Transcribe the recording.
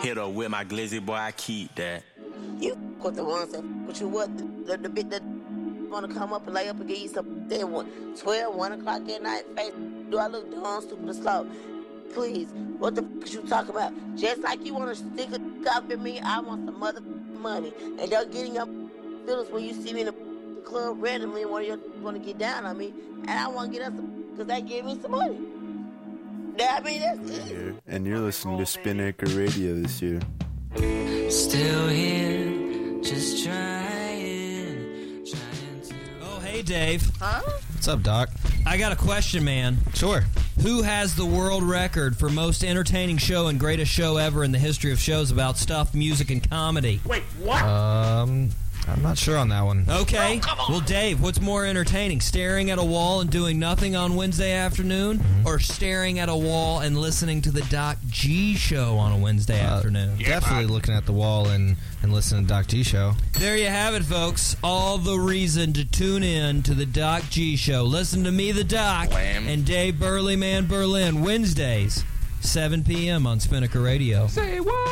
Hit her with my glizzy, boy, I keep that. You with the ones that but you what the bit that want to come up and lay up and give you some then 12, 1 o'clock at night. Face, do I look dumb, stupid, or slow? Please, what the f*** you talking about? Just like you want to stick a up in me, I want some mother money. And don't get in your feelings when you see me in the club randomly and want to get down on me. And I want to get us some, because they give me some money. I mean, that's it. And you're listening to Spin Acre Radio this year. Still here, just trying to... Oh, hey, Dave. Huh? What's up, Doc? I got a question, man. Sure. Who has the world record for most entertaining show and greatest show ever in the history of shows about stuff, music, and comedy? Wait, what? I'm not sure on that one. Okay. Well, Dave, what's more entertaining, staring at a wall and doing nothing on Wednesday afternoon, or staring at a wall and listening to the Doc G Show on a Wednesday afternoon? Definitely looking at the wall and listening to Doc G Show. There you have it, folks. All the reason to tune in to the Doc G Show. Listen to me, the Doc, and Dave Burleyman Berlin, Wednesdays, 7 p.m. on Spinnaker Radio. Say what?